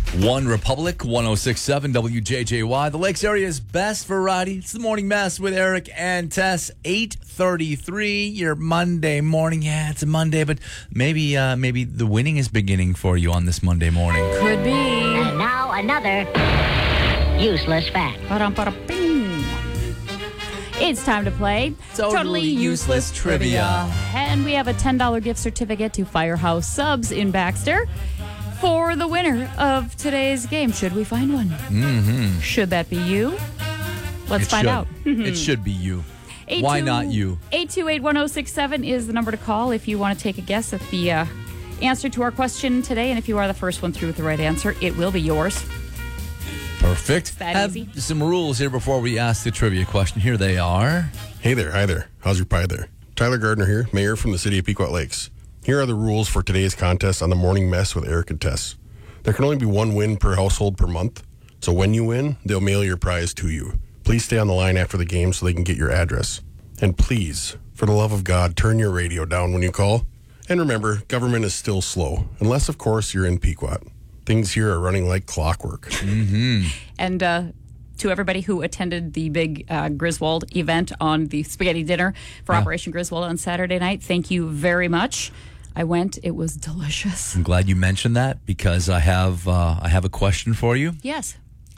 One Republic, 106.7 WJJY, the Lakes area's best variety. It's the Morning Mess with Eric and Tess, 8:33, your Monday morning. Yeah, it's a Monday, but maybe the winning is beginning for you on this Monday morning. Could be. And now another useless fact. Ba-dum-ba-da-bing. It's time to play Totally Useless Trivia. And we have a $10 gift certificate to Firehouse Subs in Baxter for the winner of today's game. Should we find one? Mm-hmm. Should that be you? Let's find out. It should be you. Why not you? 828-1067 is the number to call if you want to take a guess at the answer to our question today. And if you are the first one through with the right answer, it will be yours. Perfect. That easy. Some rules here before we ask the trivia question. Here they are. Hey there, hi there. How's your pie there? Tyler Gardner here, mayor from the city of Pequot Lakes. Here are the rules for today's contest on the Morning Mess with Eric and Tess. There can only be one win per household per month, so when you win, they'll mail your prize to you. Please stay on the line after the game so they can get your address. And please, for the love of God, turn your radio down when you call. And remember, government is still slow, unless, of course, you're in Pequot. Things here are running like clockwork. Mm-hmm. And to everybody who attended the big Griswold event on the spaghetti dinner for Operation Griswold on Saturday night, thank you very much. I went. It was delicious. I'm glad you mentioned that because I have a question for you. Yes.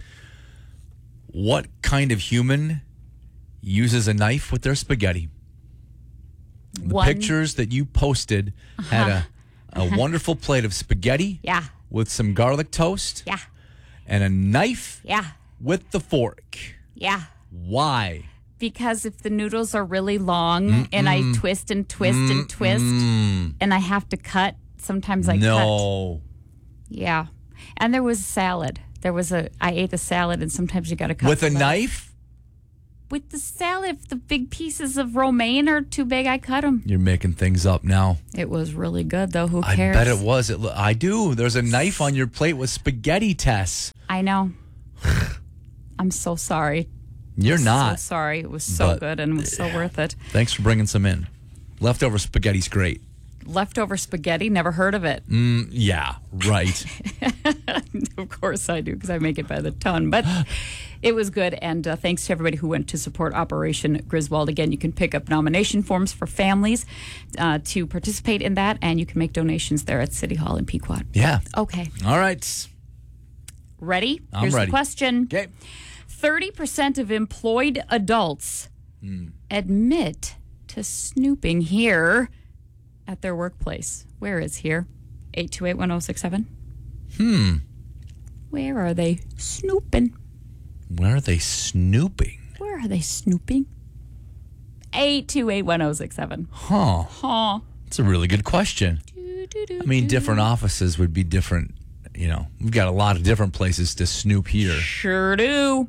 What kind of human uses a knife with their spaghetti? The pictures that you posted had a wonderful plate of spaghetti with some garlic toast and a knife with the fork. Yeah. Why? Because if the noodles are really long and I twist and twist and twist and I have to cut, sometimes I cut. No. Yeah. And there was salad. I ate the salad and sometimes you got to cut. With a knife? With the salad, if the big pieces of romaine are too big, I cut them. You're making things up now. It was really good, though. Who cares? I bet it was. I do. There's a knife on your plate with spaghetti, Tess. I know. I'm so sorry. You're not. So sorry. It was so good and it was so worth it. Thanks for bringing some in. Leftover spaghetti's great. Leftover spaghetti? Never heard of it. Yeah, right. Of course I do because I make it by the ton. But it was good. And thanks to everybody who went to support Operation Griswold. Again, you can pick up nomination forms for families to participate in that. And you can make donations there at City Hall in Pequot. Yeah. Okay. All right. Ready? I'm Here's ready. the question. Okay. 30% of employed adults admit to snooping here at their workplace. Where is here? 828-1067. Where are they snooping? Where are they snooping? Where are they snooping? 828-1067. Huh. That's a really good question. I mean, different offices would be different. You know, we've got a lot of different places to snoop here. Sure do.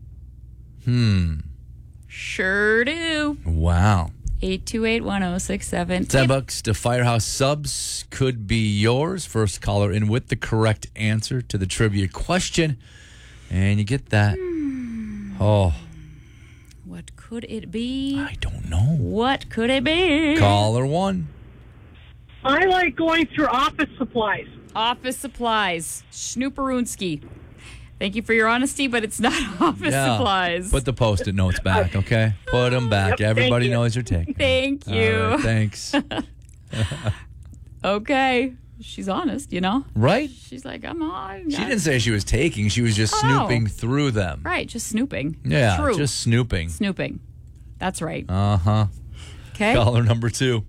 Sure do. Wow. 828-1067. $10 to Firehouse Subs could be yours. First caller in with the correct answer to the trivia question. And you get that. Oh. What could it be? I don't know. What could it be? Caller one. I like going through office supplies. Office supplies. Snooperoonsky. Thank you for your honesty, but it's not office supplies. Put the Post-it notes back, okay? Put them back. Yep, Everybody thank you. knows you're taking. Thank you. All right, thanks. Okay. She's honest, you know? Right? She's like, I'm on. She didn't say she was taking. She was just snooping through them. Right, just snooping. Yeah, True. just snooping. Snooping. That's right. Uh-huh. Okay. Caller number 2.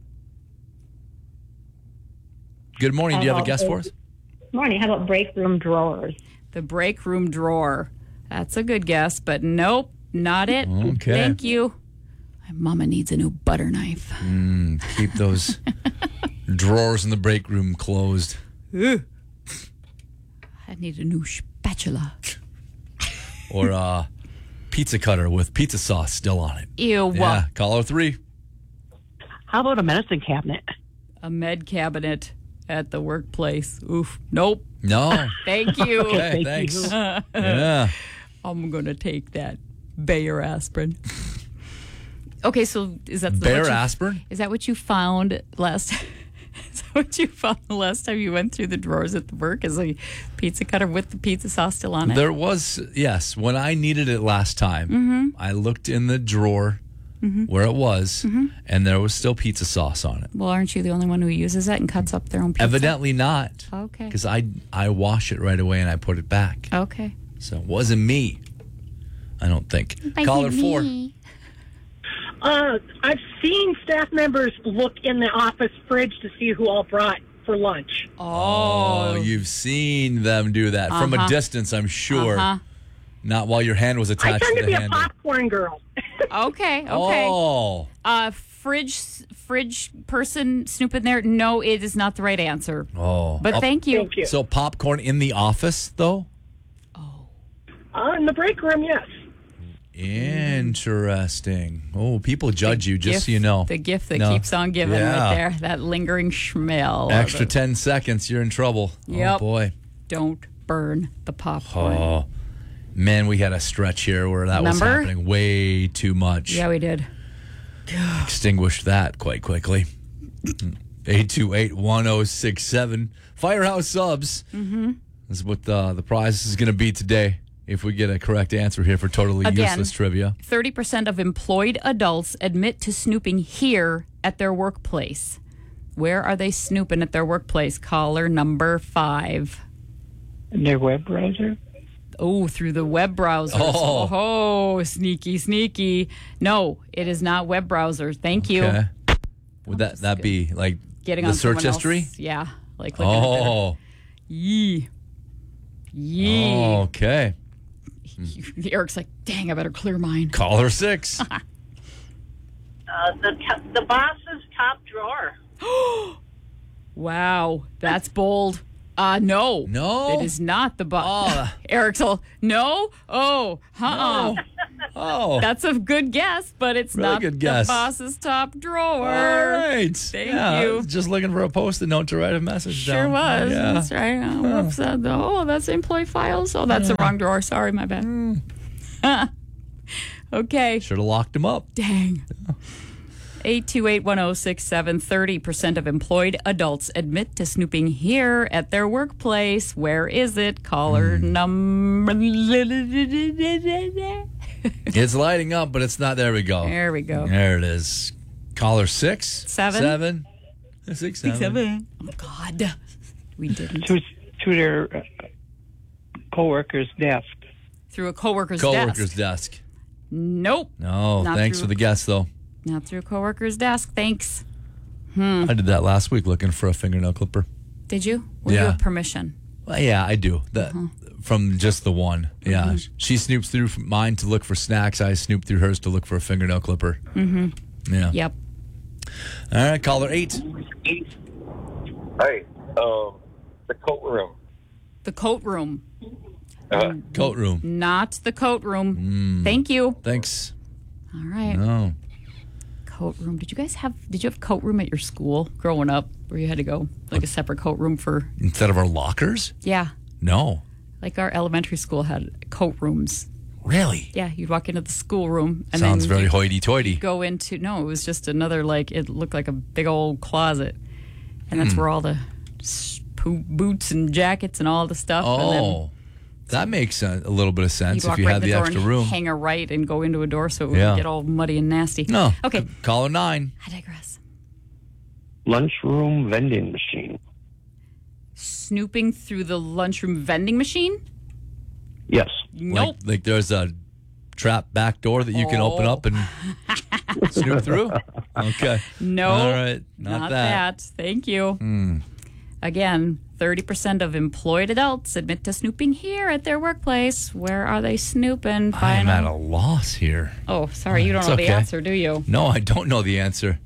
Good morning. Do you have a guess for us? Morning. How about break room drawers? The break room drawer. That's a good guess, but nope, not it. Okay. Thank you. My mama needs a new butter knife. Keep those drawers in the break room closed. I need a new spatula. Or a pizza cutter with pizza sauce still on it. Ew. Yeah. Caller 3. How about a medicine cabinet? A med cabinet at the workplace. Oof. Nope. No. Thank you. Okay, thanks. Yeah. I'm going to take that Bayer aspirin. Okay, so is that Bayer aspirin? Is that what you found last? Is that what you found the last time you went through the drawers at the work is a pizza cutter with the pizza sauce still on it. There was, yes. When I needed it last time, I looked in the drawer where it was, and there was still pizza sauce on it. Well, aren't you the only one who uses it and cuts up their own pizza? Evidently not. Okay. Because I wash it right away and I put it back. Okay. So it wasn't me. I don't think. Caller 4. I've seen staff members look in the office fridge to see who all brought for lunch. Oh, you've seen them do that from a distance, I'm sure. Not while your hand was attached I to tend the to be handle. a popcorn girl. Okay. Oh. Fridge person snooping there? No, it is not the right answer. Oh. But thank you. Thank you. So popcorn in the office, though? In the break room, yes. Interesting. Oh, people judge you, just so you know. The gift that keeps on giving right there. That lingering smell. Extra 10 seconds, you're in trouble. Yep. Oh, boy. Don't burn the popcorn. Oh, man, we had a stretch here where that was happening way too much. Yeah, we did. Extinguished that quite quickly. 828-1067. Firehouse Subs. This is what the prize is going to be today if we get a correct answer here for totally useless trivia. 30% of employed adults admit to snooping here at their workplace. Where are they snooping at their workplace? Caller number 5. In their web browser? Oh, through the web browsers. Oh, sneaky, sneaky. No, it is not web browsers. Thank you. Okay. Would that be like Getting the on search someone history? else. Yeah, like looking at their... Yee. Okay. Eric's like, dang, I better clear mine. Caller 6. The boss's top drawer. Wow, that's bold. No. No? It is not the boss. Eric's all, no? Oh, No. Oh. That's a good guess, but it's Really not good the guess. boss's top drawer. All right. Thank I you. was just looking for a post-it note to write a message Sure down. was. Yeah. That's right. Whoops. That's employee files. Oh, that's the wrong drawer. Sorry, my bad. Okay. Should have locked him up. Dang. 828-1067. 30% of employed adults admit to snooping here at their workplace. Where is it? Caller number... It's lighting up, but it's not. There we go. There we go. There it is. Caller 6. 7. 6, 7. Oh, God. We didn't. To their co-worker's desk. Through a coworker's Coworker's desk. desk. Nope. No, Not thanks through- for the guess, though. Not through a coworker's desk. Thanks. I did that last week looking for a fingernail clipper. Did you? Or you Yeah. have permission? Well, yeah, I do. That from just the one. Yeah, she snoops through mine to look for snacks. I snoop through hers to look for a fingernail clipper. Yeah. Yep. All right, caller 8. Hi, the coat room. The coat room. Coat room. Not the coat room. Thank you. Thanks. All right. No. Coat room. Did you have coat room at your school growing up where you had to go like a separate coat room for... Instead of our lockers? Yeah. No. Like our elementary school had coat rooms. Really? Yeah. You'd walk into the school room and Sounds then very you'd hoity-toity. go into... No, it was just another it looked like a big old closet. And that's where all the boots and jackets and all the stuff. And then Oh, that makes a little bit of sense you'd walk if you right had in the door extra and room. hang a right and go into a door so it would Yeah. get all muddy and nasty. No. Okay. Caller 9. I digress. Lunchroom vending machine. Snooping through the lunchroom vending machine? Yes. Nope. Like there's a trap back door that you can open up and snoop through? Okay. No. All right. Not that. Thank you. Again, 30% of employed adults admit to snooping here at their workplace. Where are they snooping? I'm at a loss here. Oh, sorry. You don't It's know okay. the answer, do you? No, I don't know the answer.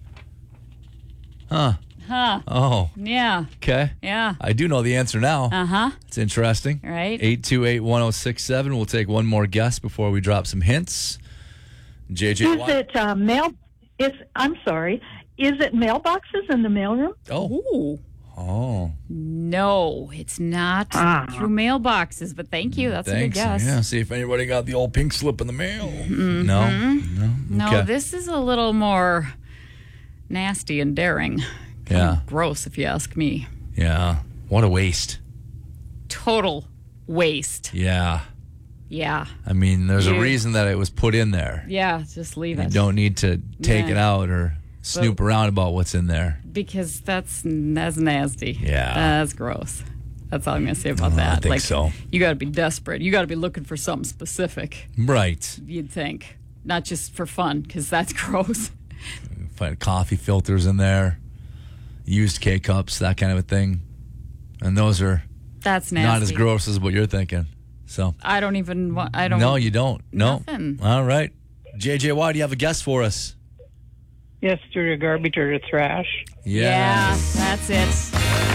Huh. Oh, Yeah. okay. Yeah. I do know the answer now. Uh-huh. It's interesting. Right. 828-1067. We'll take one more guess before we drop some hints. JJ. Is it mail? I'm sorry. Is it mailboxes in the mailroom? Oh. Oh. No, it's not through mailboxes, but thank you. That's a good Thanks. guess. Yeah, see if anybody got the old pink slip in the mail. No? No, Okay. this is a little more nasty and daring. Yeah. Gross, if you ask me. Yeah. What a waste. Total waste. Yeah. Yeah. I mean, there's a reason that it was put in there. Yeah, just leave You it. don't need to take it out or snoop around about what's in there. Because that's nasty. Yeah. That's gross. That's all I'm going to say about that. I think so. You got to be desperate. You got to be looking for something specific. Right. You'd think. Not just for fun, because that's gross. Find coffee filters in there, used K-cups, that kind of a thing. And those are that's nasty. not as gross as what you're thinking. So I don't even want, No, you don't. No. Nothing. All right. JJY, do you have a guess for us? Yes, through the garbage or the trash. Yeah, that's it.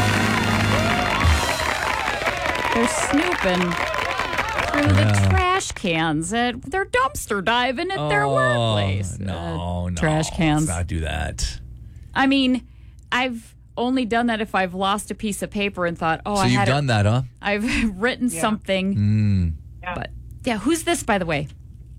They're snooping through the trash cans. They're dumpster diving at their workplace. No. Trash cans. Let's not do that. I mean, I've only done that if I've lost a piece of paper and thought, So you've done that, huh? I've written something. But yeah, who's this, by the way?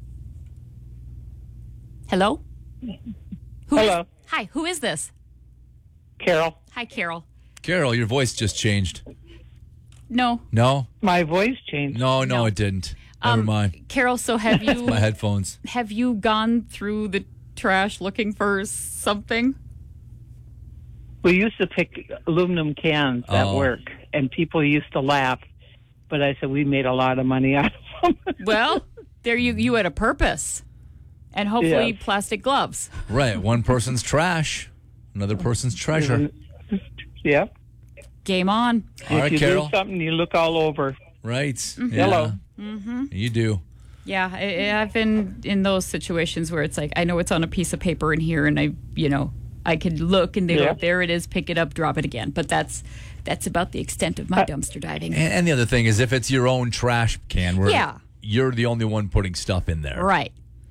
Hello? Hello. Hi, who is this? Carol. Hi, Carol. Carol, your voice just changed. No. No? My voice changed. No, it didn't. Never mind. Carol, so have you My headphones. have you gone through the trash looking for something? We used to pick aluminum cans at work, and people used to laugh. But I said we made a lot of money out of them. Well, there you had a purpose. And hopefully plastic gloves. Right. One person's trash, another person's treasure. Yep. Game on. All right, if you Carol. do something, you look all over. Right. Mm-hmm. Yeah. Hello. Mm-hmm. You do. Yeah, I've been in those situations where it's like, I know it's on a piece of paper in here, and I could look and they go, there it is, pick it up, drop it again. But that's about the extent of my dumpster diving. And the other thing is if it's your own trash can where you're the only one putting stuff in there. Right.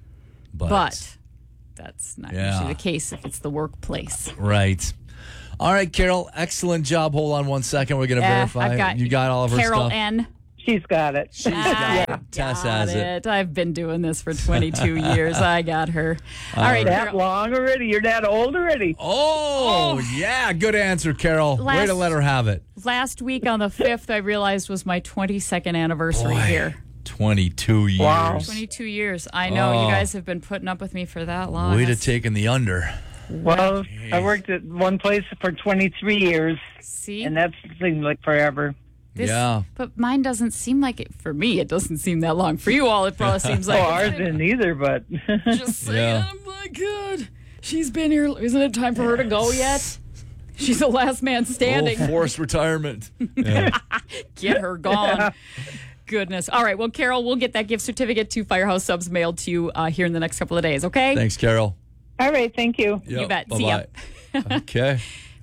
But that's not usually the case if it's the workplace. Right. All right, Carol, excellent job. Hold on 1 second. We're going to verify. You got all of her Carol stuff. N. She's got it. She's got it. Tess has it. I've been doing this for 22 years. I got her. All right, that Carol. long already? You're that old already? Oh, yeah. Good answer, Carol. Way to let her have it. Last week on the 5th, I realized was my 22nd anniversary here. 22 years. Wow. 22 years. I know. You guys have been putting up with me for that long. Way to taking the under. Well, I worked at one place for 23 years. See? And that seemed like forever. But mine doesn't seem like it. For me, it doesn't seem that long. For you all, it probably seems like ours didn't either, but... Just saying, oh my God. She's been here. Isn't it time for her to go yet? She's the last man standing. Forced retirement. Get her gone. Goodness. All right. Well, Carol, we'll get that gift certificate to Firehouse Subs mailed to you here in the next couple of days, okay? Thanks, Carol. All right. Thank you. Yep, You bet. bye-bye. See ya. Okay.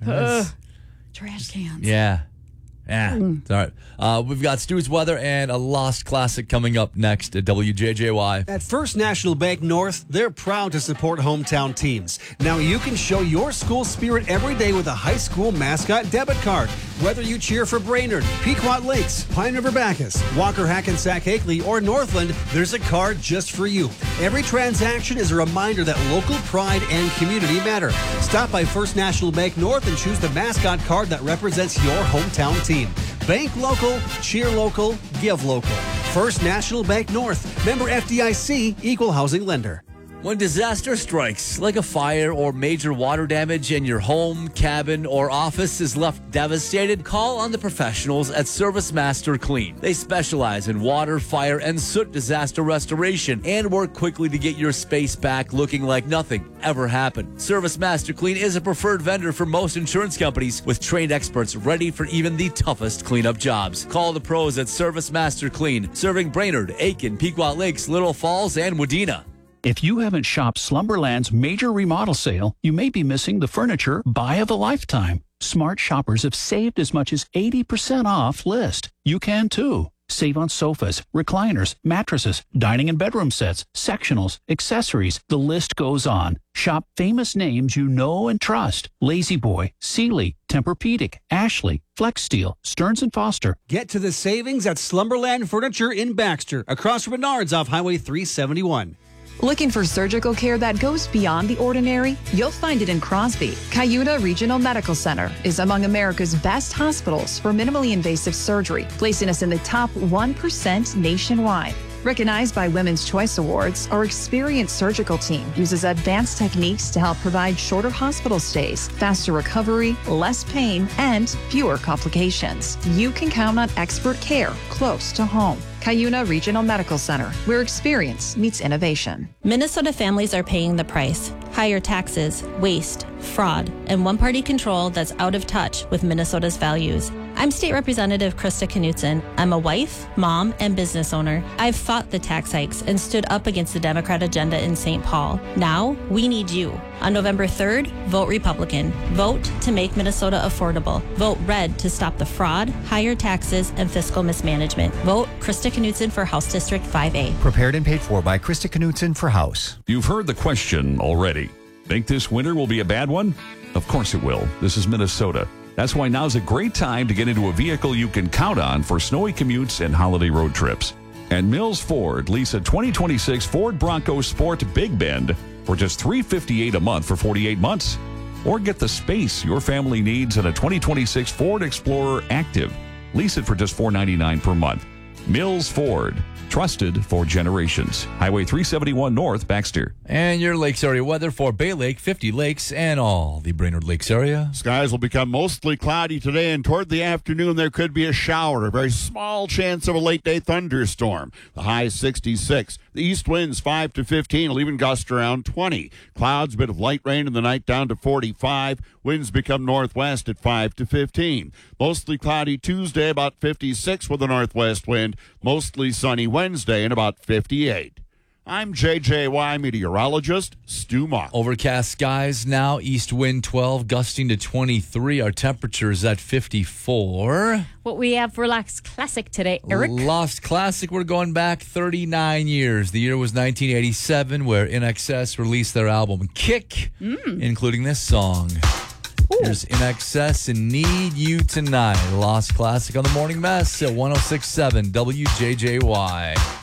Trash cans. Yeah. It's all right. We've got Stu's weather and a Lost Classic coming up next at WJJY. At First National Bank North, they're proud to support hometown teams. Now you can show your school spirit every day with a high school mascot debit card. Whether you cheer for Brainerd, Pequot Lakes, Pine River Bacchus, Walker Hackensack Hakely, or Northland, there's a card just for you. Every transaction is a reminder that local pride and community matter. Stop by First National Bank North and choose the mascot card that represents your hometown team. Bank local, cheer local, give local. First National Bank North. Member FDIC, Equal Housing Lender. When disaster strikes, like a fire or major water damage, and your home, cabin, or office is left devastated, call on the professionals at Service Master Clean. They specialize in water, fire, and soot disaster restoration and work quickly to get your space back looking like nothing ever happened. Service Master Clean is a preferred vendor for most insurance companies with trained experts ready for even the toughest cleanup jobs. Call the pros at Service Master Clean, serving Brainerd, Aiken, Pequot Lakes, Little Falls, and Wadena. If you haven't shopped Slumberland's major remodel sale, you may be missing the furniture buy of a lifetime. Smart shoppers have saved as much as 80% off list. You can too. Save on sofas, recliners, mattresses, dining and bedroom sets, sectionals, accessories. The list goes on. Shop famous names you know and trust. Lazy Boy, Sealy, Tempur-Pedic, Ashley, Flex Steel, Stearns & Foster. Get to the savings at Slumberland Furniture in Baxter, across from Menards off Highway 371. Looking for surgical care that goes beyond the ordinary? You'll find it in Crosby. Cuyuna Regional Medical Center is among America's best hospitals for minimally invasive surgery, placing us in the top 1% nationwide. Recognized by Women's Choice Awards, our experienced surgical team uses advanced techniques to help provide shorter hospital stays, faster recovery, less pain, and fewer complications. You can count on expert care close to home. Cuyuna Regional Medical Center, where experience meets innovation. Minnesota families are paying the price. Higher taxes, waste, fraud, and one-party control that's out of touch with Minnesota's values. I'm State Representative Krista Knutson. I'm a wife, mom, and business owner. I've fought the tax hikes and stood up against the Democrat agenda in St. Paul. Now, we need you. On November 3rd, vote Republican. Vote to make Minnesota affordable. Vote red to stop the fraud, higher taxes, and fiscal mismanagement. Vote Krista Knutson for House District 5A. Prepared and paid for by Krista Knutson for House. You've heard the question already. Think this winter will be a bad one? Of course it will. This is Minnesota. That's why now's a great time to get into a vehicle you can count on for snowy commutes and holiday road trips. And Mills Ford lease a 2026 Ford Bronco Sport Big Bend for just $358 a month for 48 months. Or get the space your family needs in a 2026 Ford Explorer Active. Lease it for just $499 per month. Mills Ford. Trusted for generations. Highway 371 North, Baxter. And your Lakes area weather for Bay Lake, 50 Lakes, and all the Brainerd Lakes area. Skies will become mostly cloudy today, and toward the afternoon there could be a shower, a very small chance of a late-day thunderstorm. The high 66. The east winds 5 to 15 will even gust around 20. Clouds, bit of light rain in the night down to 45. Winds become northwest at 5 to 15. Mostly cloudy Tuesday, about 56 with a northwest wind. Mostly sunny Wednesday and about 58. I'm JJY meteorologist Stu Mock. Overcast skies now, east wind 12, gusting to 23. Our temperature is at 54. What we have for Lost Classic today, Eric? Lost Classic, we're going back 39 years. The year was 1987, where INXS released their album Kick, including this song. Here's INXS and Need You Tonight. Lost Classic on the Morning Mess at 106.7 WJJY.